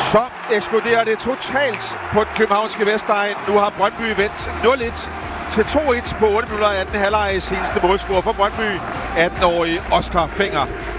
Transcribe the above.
Så eksploderer det totalt på den københavnske Vestegn. Nu har Brøndby vendt 0-1 til 2-1 på 8 minutter af anden halvleg. Seneste målscorer for Brøndby, 18-årige Oscar Fenger.